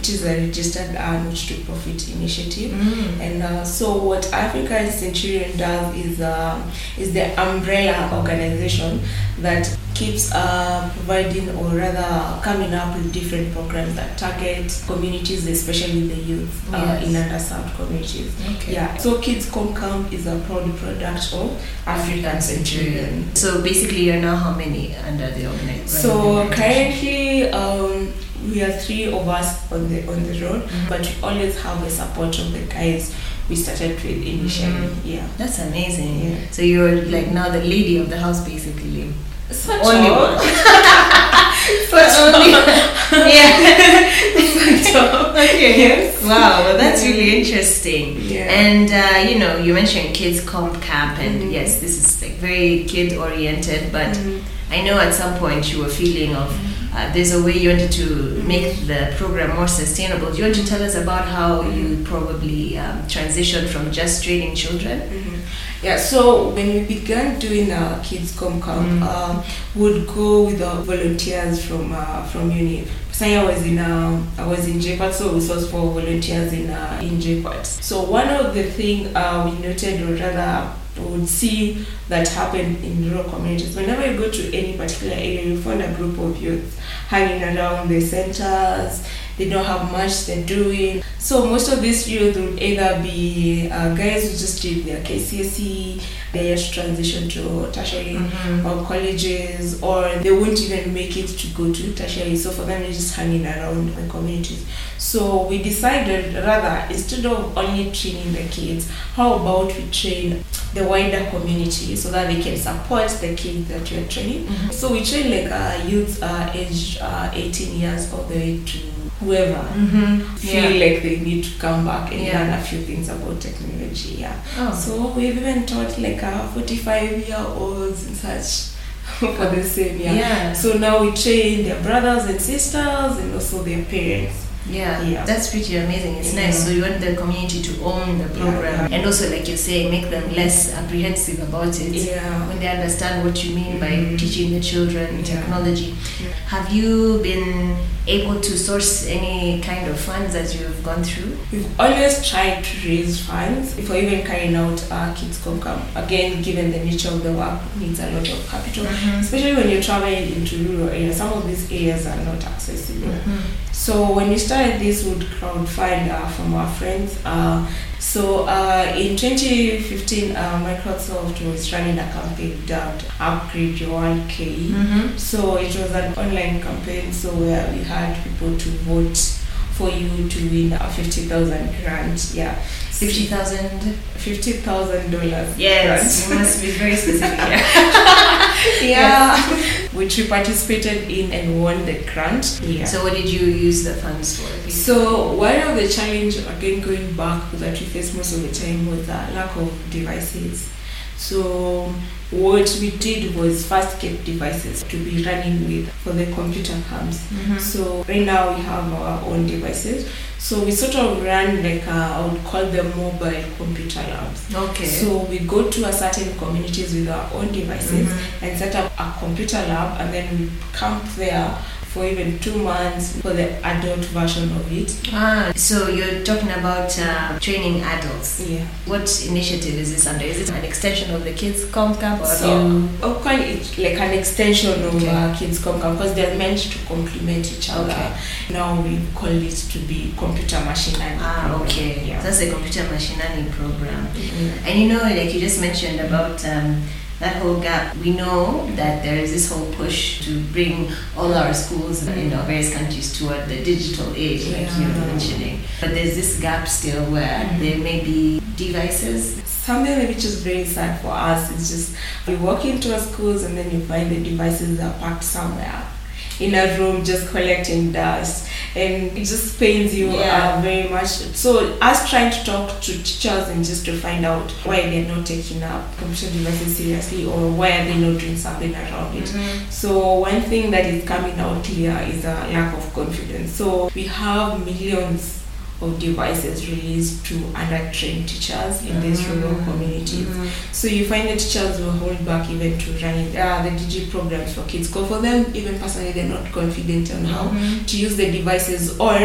which is a registered not-for-profit initiative. And so what African Centurion does is the umbrella organization that keeps providing, or rather coming up with different programs that target communities, especially the youth in underserved communities. Yeah. So Kids Come Camp is a proud product of African Centurion. So basically, you're now how many under the organization? So currently, we are 3 of us on the road, but we always have the support of the guys we started with initially. Yeah. That's amazing. Yeah. So you're like now the lady of the house, basically. Only one. Only. Yeah. Okay. Yes. Wow. Well, that's really interesting. Yeah. And you mentioned Kids Camp, and yes, this is like very kid oriented. But I know at some point you were feeling of there's a way you wanted to make the program more sustainable. Do you want to tell us about how you probably transitioned from just training children? Yeah, so when we began doing Kids Come Camp, we'd go with the volunteers from uni. I was in JPAT, so we sourced for volunteers in JPAT. So one of the things we noted, or rather would see that happen in rural communities, whenever you go to any particular area, you find a group of youth hanging around the centers. They don't have much they're doing. So most of these youth would either be guys who just did their KCSE, they just transition to tertiary or colleges, or they won't even make it to go to tertiary. So for them, they're just hanging around the communities. So we decided, rather, instead of only training the kids, how about we train the wider community so that they can support the kids that we are training. So we train like youth aged 18 years all the way to whoever feel like they need to come back and learn a few things about technology. So we've even taught like 45-year-olds and such for the same. So now we train their brothers and sisters and also their parents. Yeah, that's pretty amazing. It's nice. So you want the community to own the program, and also, like you say, make them less apprehensive about it when they understand what you mean by teaching the children technology. Have you been able to source any kind of funds as you've gone through? We've always tried to raise funds before even carrying out Kids Come Camp. Again, given the nature of the work, it needs a lot of capital, especially when you're traveling into rural areas. Some of these areas are not accessible. So when we started this, we would crowdfund from our friends. So in 2015, Microsoft was running a campaign dubbed Upgrade Your World KE. So it was an online campaign, so where we had people to vote for you to win a $50,000 grant. $50,000? $50,000. Yes, you must be very specific Which we participated in and won the grant. So what did you use the funds for? So one of the challenge, again going back, that we faced most of the time was the lack of devices. So what we did was first get devices to be running with for the computer camps. So right now we have our own devices. So we sort of run like I would call them mobile computer labs. Okay. So we go to a certain communities with our own devices and set up a computer lab, and then we camp there for even 2 months for the adult version of it. So you're talking about training adults. Yeah. What initiative is this under? Is it an extension of the Kids Come Camp? Or I'll call it like an extension of Kids Come Camp, because they're meant to complement each other. Now we call it to be computer machine learning program. Okay. That's a computer machine learning program. And like you just mentioned about that whole gap, we know that there is this whole push to bring all our schools in our various countries toward the digital age, like you were mentioning. But there's this gap still where there may be devices. Something which is very sad for us is just you walk into our schools and then you find the devices are packed somewhere in a room just collecting dust, and it just pains you very much. So us trying to talk to teachers and just to find out why they're not taking up computer devices seriously, or why are they not doing something around it. So one thing that is coming out here is a lack of confidence. So we have millions of devices released to under-trained teachers in these rural communities. So you find the teachers will hold back even to running the DG programs for kids, because for them, even personally, they're not confident on how to use the devices, or